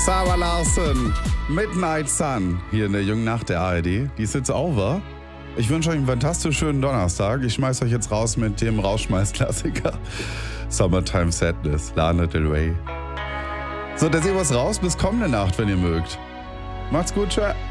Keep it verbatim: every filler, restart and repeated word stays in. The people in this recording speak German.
Sarah Larsen, Midnight Sun, hier in der jungen Nacht der A R D. Die ist jetzt over. Ich wünsche euch einen fantastisch schönen Donnerstag. Ich schmeiß euch jetzt raus mit dem Rausschmeiß-Klassiker Summertime Sadness, Lana Del Rey. So, der sieht was raus. Bis kommende Nacht, wenn ihr mögt. Macht's gut, ciao.